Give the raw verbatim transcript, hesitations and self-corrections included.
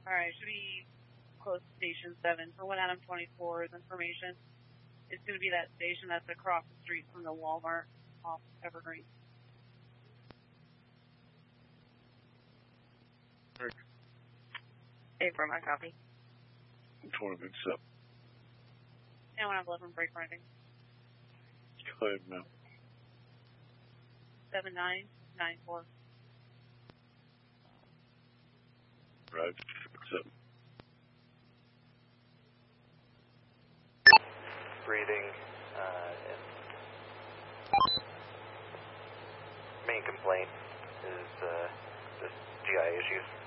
Alright, should be close to Station seven. For what Adam twenty-four's information, it's going to be that station that's across the street from the Walmart off Evergreen. Hey, for my copy. For good stuff. And when I've eleven break running. Go ahead, ma'am. seven nine nine four. Right. What's up? Breathing, uh, and main complaint is, uh, just G I issues.